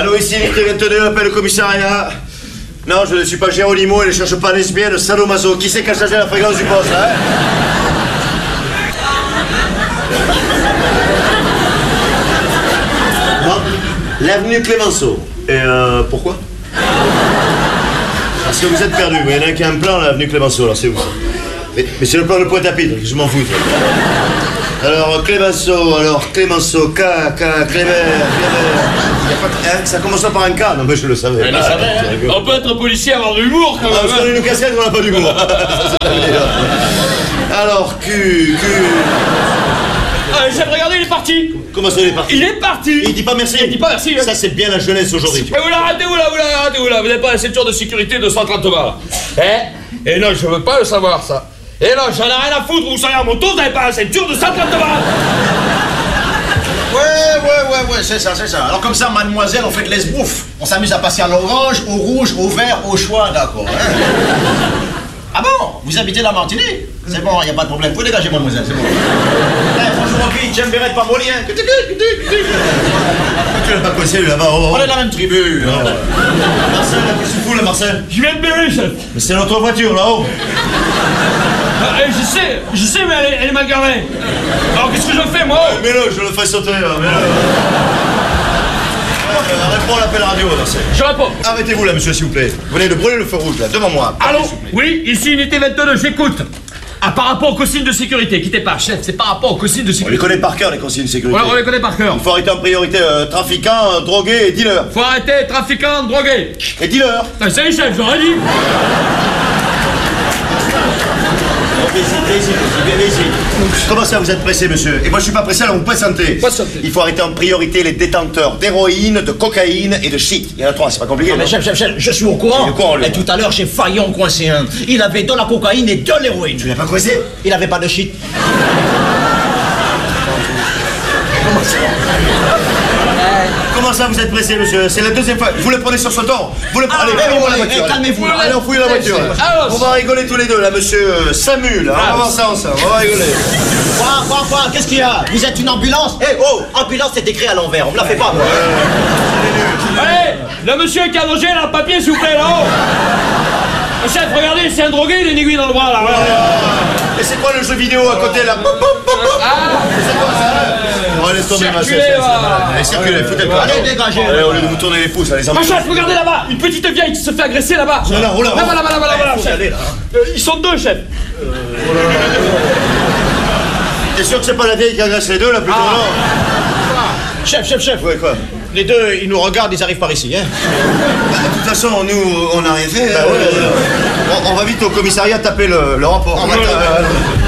Allô, ici Unité 22, appel au commissariat. Non, je ne suis pas Géronimo et ne cherche pas lesbienne, sadomaso. Qui c'est qui a chargé la fréquence du poste, hein? Non, l'avenue Clémenceau. Et pourquoi? Parce que vous êtes perdu. Il y en a un qui a un plan, l'avenue Clémenceau, alors c'est où ça? Mais c'est le plan de Pointe-à-Pitre, je m'en fous. Alors, Clémenceau, Clément. Ça commence pas par un K, non mais je le savais. On peut être policier et avoir de l'humour quand même. Parce qu'on a une casquette, on n'a pas d'humour. Alors, Chef, regardez, il est parti. Comment ça, il est parti? Il est parti. Il dit pas merci. Il dit pas merci. Ça, c'est bien la jeunesse aujourd'hui. Mais arrêtez-vous là. Vous n'avez pas la ceinture de sécurité de 130 balles. Et non, je veux pas le savoir, ça. Et non, j'en ai rien à foutre, vous seriez à mon tour, vous n'avez pas la ceinture de 130 balles. Ouais, c'est ça. Alors comme ça, mademoiselle, on fait de l'esbrouf. On s'amuse à passer à l'orange, au rouge, au vert, au choix, d'accord, hein. Ah bon? Vous habitez la Martinique? C'est bon, y a pas de problème. Vous pouvez dégager, mademoiselle, c'est bon. Bonjour, mon fils, j'aime Bérette pas molien. Tu l'as pas connu, là-bas. On est de la même tribu. Marcel, qu'est-ce que tu fous, là, Marcel? Je viens de Berry, chef. Mais c'est notre voiture, là-haut. Je sais, mais elle est mal garée. Alors qu'est-ce que je fais, moi? Mets-le, je le fais sauter, là, mets-le. Réponds à l'appel radio, Marcel. Je réponds. Arrêtez-vous, là, monsieur, s'il vous plaît. Vous venez de brûler le feu rouge, là, devant moi. Allô? Oui, ici Unité 22, j'écoute. Ah, par rapport aux consignes de sécurité, quittez pas, chef, c'est par rapport aux consignes de On les sécurité. connaît par cœur, les consignes de sécurité. Ouais, on les connaît par cœur. Il faut arrêter en priorité trafiquants, drogués et dealers. Faut arrêter, trafiquants, drogués. Et dealers. C'est les chefs, j'aurais dit. Viens ici. Comment ça, vous êtes pressé, monsieur? Et moi, je suis pas pressé, alors vous présentez. Patientez. Il faut arrêter en priorité les détenteurs d'héroïne, de cocaïne et de shit. Il y en a 3, c'est pas compliqué. Mais non? chef, je suis au courant. Il est au courant, lui. Et tout à l'heure, j'ai failli en coincer un. Il avait de la cocaïne et de l'héroïne. Tu l'as pas coincé? Il avait pas de shit. Comment ça, vous êtes pressé, monsieur? C'est la deuxième fois. Vous le prenez sur ce ton. Vous le prenez. Allez, fouillez-moi la voiture. calmez-vous. Allez, on fouille la voiture. Alors, On va rigoler tous les deux, là, monsieur Samu, là. On va voir ça ensemble. On va rigoler. Quoi? Qu'est-ce qu'il y a? Vous êtes une ambulance? Ambulance, c'est écrit à l'envers. On me la fait pas, moi. allez, le monsieur qui a allongé, là, le papier, s'il vous plaît, là-haut. Chef, regardez, c'est un drogué, il a une aiguille dans le bras, là. Et c'est quoi le jeu vidéo à côté, là? C'est quoi ça? Laisse tomber, ma chef. Allez, circulez, foutez le camp. Allez, dégagez. Allez, au lieu de vous tourner les pouces, allez, Ah, chef, regardez là-bas, une petite vieille qui se fait agresser là-bas. Là-bas, chef. Ils sont deux, chef. T'es sûr que c'est pas la vieille qui agresse les deux, là, plutôt, non? Chef. Ouais, quoi? Les deux, ils nous regardent, ils arrivent par ici, hein. De toute façon, nous, on n'a rien fait. On va vite au commissariat taper le rapport.